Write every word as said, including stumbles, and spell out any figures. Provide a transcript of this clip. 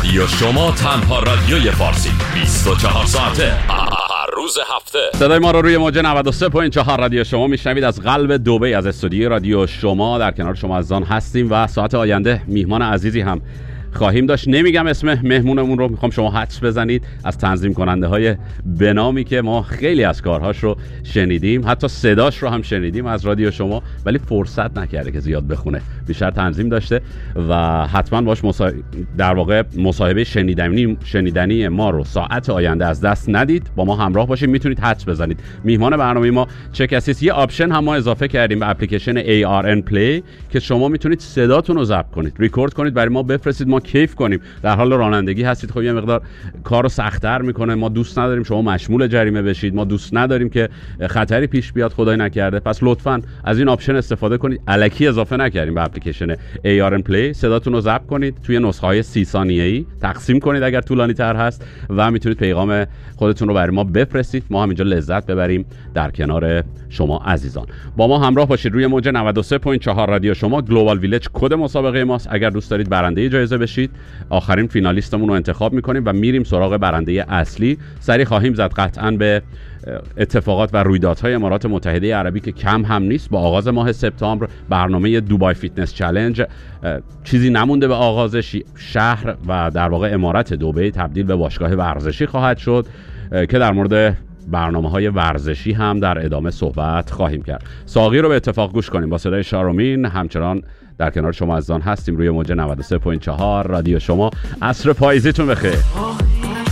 رادیو شما، تنها رادیوی فارسی بیست و چهار ساعته هر روز هفته. صدای ما رو روی موج نود و سه ممیز چهار رادیو شما میشنوید از قلب دبی، از استودیوی رادیو شما. در کنار شما عزیزان هستیم و ساعت آینده میهمان عزیزی هم خواهیم داشت. نمیگم اسم مهمونمون رو، میخوام شما حدس بزنید. از تنظیم کننده های بنامی که ما خیلی از کارهاش رو شنیدیم، حتی صداش رو هم شنیدیم از رادیو شما، ولی فرصت نکرده که زیاد بخونه، بیشتر تنظیم داشته و حتما باش مسا... در واقع مصاحبه شنیدنی شنیدنی ما رو ساعت آینده از دست ندید. با ما همراه باشید، میتونید حدس بزنید میهمان برنامه ما چه کسی است. یه آپشن هم ما اضافه کردیم به اپلیکیشن ای آر ان پلی که شما میتونید صداتون رو ضبط کنید، ریکورد کنید، برای ما بفرستید، ما کیف کنیم. در حال رانندگی هستید، خب یه مقدار کارو سخت‌تر میکنه. ما دوست نداریم شما مشمول جریمه بشید، ما دوست نداریم که خطری پیش بیاد، خدای نکرده. پس لطفاً از این آپشن استفاده کنید. الکی اضافه نکردیم به اپلیکیشن ای آر ان پلی. صداتون رو ضبط کنید، توی نسخه‌های سی ثانیه‌ای تقسیم کنید اگر طولانی‌تر هست و میتونید پیغام خودتون رو برای ما بفرستید. ما همینجا لذت ببریم در کنار شما عزیزان. با ما همراه باشید روی موج نود و سه ممیز چهار رادیو شما. گلوبال ویلج کد مسابقه ماست. اگر دوست دارید برنده جایزه بشید، آخرین فینالیستمون رو انتخاب میکنیم و میریم سراغ برنده اصلی. سری خواهیم زد قطعاً به اتفاقات و رویدادهای امارات متحده عربی که کم هم نیست. با آغاز ماه سپتامبر برنامه دوبای فیتنس چالش، چیزی نمونده به آغازش. شهر و در واقع امارت دبی تبدیل به باشگاه ورزشی خواهد شد که در مورد برنامه‌های ورزشی هم در ادامه صحبت خواهیم کرد. ساقی رو به اتفاق گوش کنیم با صدای شارومین. همچنان در کنار شما عزیزان هستیم روی موج نود و سه ممیز چهار رادیو شما. عصر پاییزیتون بخیر.